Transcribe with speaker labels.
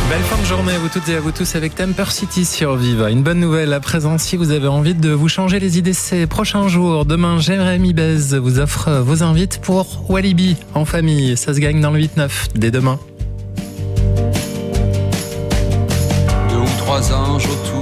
Speaker 1: Belle fin de journée à vous toutes et à vous tous avec Temper City sur Viva. Une bonne nouvelle à présent si vous avez envie de vous changer les idées ces prochains jours. Demain, Jérémy Bez vous offre vos invites pour Walibi en famille. Ça se gagne dans le 8-9 dès demain.
Speaker 2: 2 ou 3 anges autour.